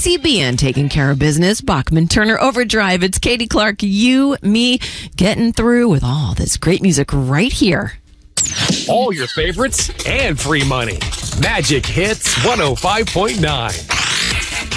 BCBN taking care of business. Bachman Turner Overdrive. It's Katie Clark, you, me, getting through with all this great music right here. All your favorites and free money. Magic Hits 105.9.